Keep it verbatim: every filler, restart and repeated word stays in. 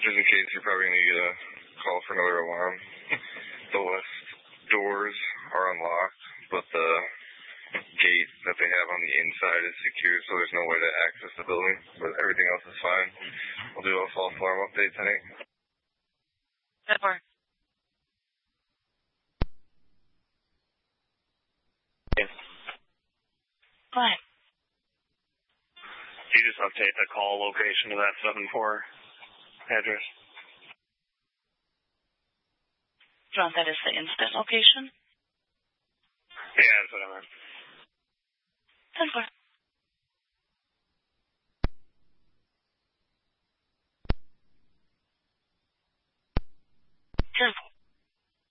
just in case you're probably going to get a call for another alarm. The west doors are unlocked, but the gate that they have on the inside is secure, so there's no way to access the building. But everything else is fine. We'll do a false alarm update tonight. ten four. Go ahead. You just update the call location to that seven four address. Do you want that as the incident location? Yeah, that's what I meant. ten four.